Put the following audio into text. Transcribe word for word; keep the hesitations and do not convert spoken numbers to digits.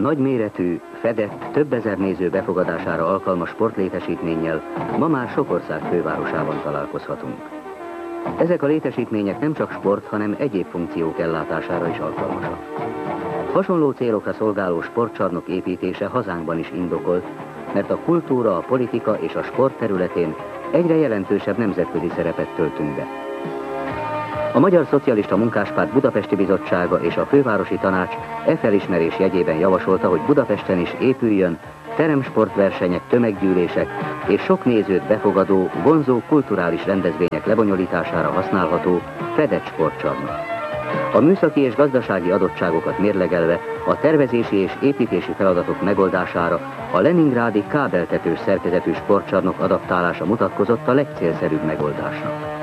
Nagyméretű, fedett, több ezer néző befogadására alkalmas sportlétesítménnyel ma már sok ország fővárosában találkozhatunk. Ezek a létesítmények nem csak sport, hanem egyéb funkciók ellátására is alkalmasak. Hasonló célokra szolgáló sportcsarnok építése hazánkban is indokolt, mert a kultúra, a politika és a sport területén egyre jelentősebb nemzetközi szerepet töltünk be. A Magyar Szocialista Munkáspárt Budapesti Bizottsága és a Fővárosi Tanács e felismerés jegyében javasolta, hogy Budapesten is épüljön teremsportversenyek, tömeggyűlések és sok nézőt befogadó, vonzó kulturális rendezvények lebonyolítására használható fedett sportcsarnok. A műszaki és gazdasági adottságokat mérlegelve a tervezési és építési feladatok megoldására a leningrádi kábeltetős szerkezetű sportcsarnok adaptálása mutatkozott a legcélszerűbb megoldásnak.